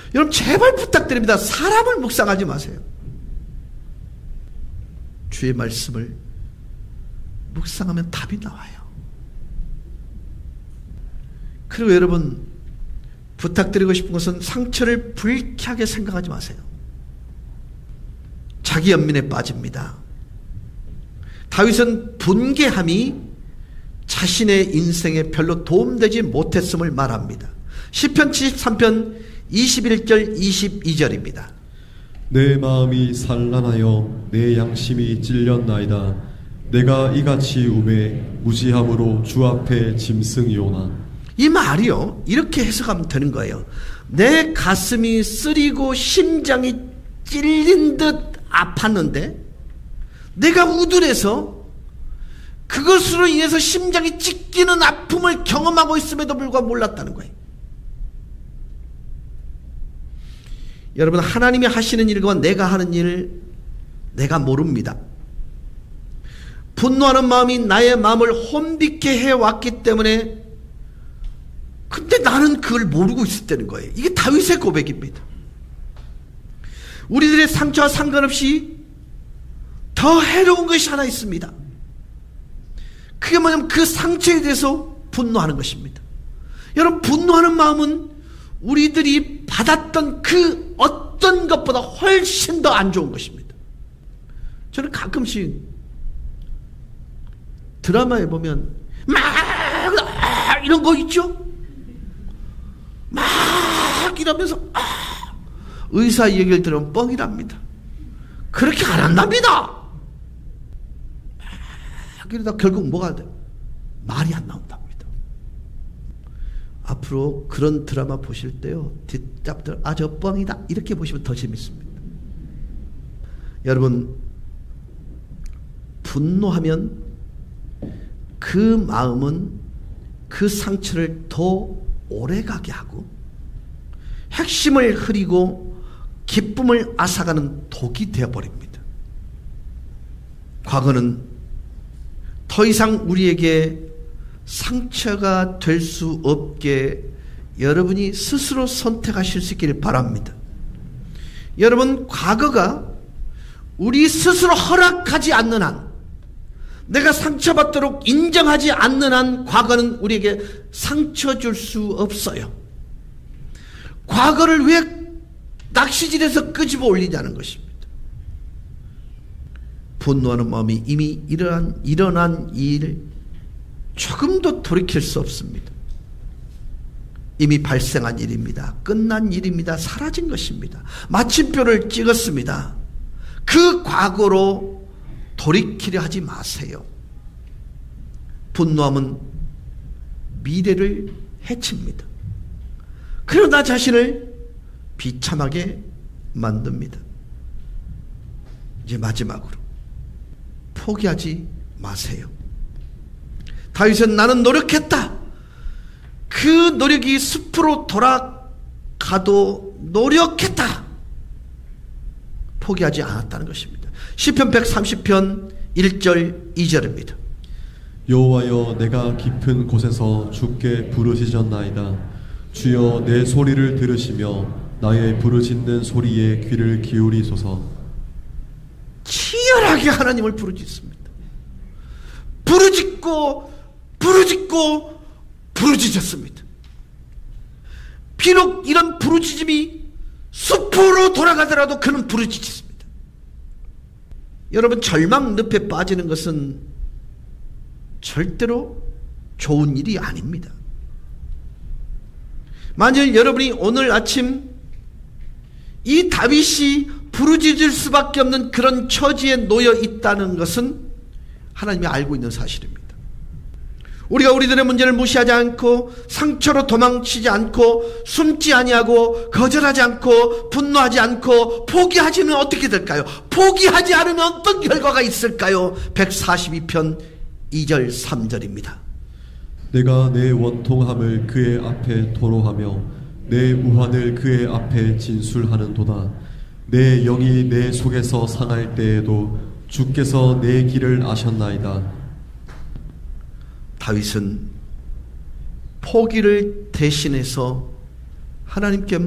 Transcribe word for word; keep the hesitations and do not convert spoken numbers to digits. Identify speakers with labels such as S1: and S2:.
S1: 여러분 제발 부탁드립니다. 사람을 묵상하지 마세요. 주의 말씀을 묵상하면 답이 나와요. 그리고 여러분 부탁드리고 싶은 것은 상처를 불쾌하게 생각하지 마세요. 자기 연민에 빠집니다. 다윗은 분개함이 자신의 인생에 별로 도움되지 못했음을 말합니다. 시편 칠십삼 편 이십일 절 이십이 절입니다.
S2: 내 마음이 산란하여 내 양심이 찔렸나이다. 내가 이같이 우매 무지함으로 주 앞에 짐승이오나.
S1: 이 말이요 이렇게 해석하면 되는 거예요. 내 가슴이 쓰리고 심장이 찔린 듯 아팠는데 내가 우둘해서 그것으로 인해서 심장이 찢기는 아픔을 경험하고 있음에도 불구하고 몰랐다는 거예요. 여러분 하나님이 하시는 일과 내가 하는 일을 내가 모릅니다. 분노하는 마음이 나의 마음을 혼비케 해왔기 때문에 근데 나는 그걸 모르고 있었다는 거예요. 이게 다윗의 고백입니다. 우리들의 상처와 상관없이 더 해로운 것이 하나 있습니다. 그게 뭐냐면 그 상처에 대해서 분노하는 것입니다. 여러분 분노하는 마음은 우리들이 받았던 그 어떤 것보다 훨씬 더 안 좋은 것입니다. 저는 가끔씩 드라마에 보면 막 이런 거 있죠? 막 이러면서 아, 의사 얘기를 들으면 뻥이랍니다. 그렇게 안 한답니다. 막 이러다 결국 뭐가 돼? 말이 안 나온답니다. 앞으로 그런 드라마 보실 때요 뒷잡들 아 저 뻥이다 이렇게 보시면 더 재밌습니다. 여러분 분노하면 그 마음은 그 상처를 더 오래가게 하고 핵심을 흐리고 기쁨을 앗아가는 독이 되어버립니다. 과거는 더 이상 우리에게 상처가 될 수 없게 여러분이 스스로 선택하실 수 있기를 바랍니다. 여러분 과거가 우리 스스로 허락하지 않는 한 내가 상처받도록 인정하지 않는 한 과거는 우리에게 상처 줄 수 없어요. 과거를 왜 낚시질해서 끄집어 올리냐는 것입니다. 분노하는 마음이 이미 일어난, 일어난 일 조금도 돌이킬 수 없습니다. 이미 발생한 일입니다. 끝난 일입니다. 사라진 것입니다. 마침표를 찍었습니다. 그 과거로 돌이키려 하지 마세요. 분노함은 미래를 해칩니다. 그리고 나 자신을 비참하게 만듭니다. 이제 마지막으로 포기하지 마세요. 다윗은 나는 노력했다. 그 노력이 숲으로 돌아가도 노력했다. 포기하지 않았다는 것입니다. 시편 백삼십 편 일 절 이 절입니다.
S2: 여호와여 내가 깊은 곳에서 주께 부르짖었나이다. 주여 내 소리를 들으시며 나의 부르짖는 소리에 귀를 기울이소서.
S1: 치열하게 하나님을 부르짖습니다. 부르짖고 부르짖고 부르짖었습니다. 비록 이런 부르짖음이 숲으로 돌아가더라도 그는 부르짖습니다. 여러분 절망 늪에 빠지는 것은 절대로 좋은 일이 아닙니다. 만일 여러분이 오늘 아침 이 다윗이 부르짖을 수밖에 없는 그런 처지에 놓여 있다는 것은 하나님이 알고 있는 사실입니다. 우리가 우리들의 문제를 무시하지 않고 상처로 도망치지 않고 숨지 아니하고 거절하지 않고 분노하지 않고 포기하지는 어떻게 될까요? 포기하지 않으면 어떤 결과가 있을까요? 백사십이 편 이 절 삼 절입니다.
S2: 내가 내 원통함을 그의 앞에 토로하며 내 무한을 그의 앞에 진술하는도다. 내 영이 내 속에서 상할 때에도 주께서 내 길을 아셨나이다.
S1: 다윗은 포기를 대신해서 하나님께